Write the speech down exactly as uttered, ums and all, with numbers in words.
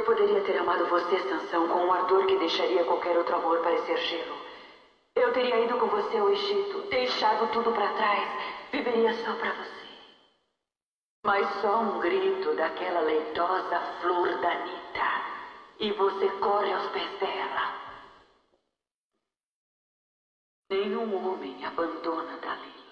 poderia ter amado você, Sansão, com um ardor que deixaria qualquer outro amor parecer gelo. Eu teria ido com você ao Egito, deixado tudo para trás, viveria só para você. Mas só um grito daquela leitosa flor da Anitta, e você corre aos pés dela. Nenhum homem abandona Dalila.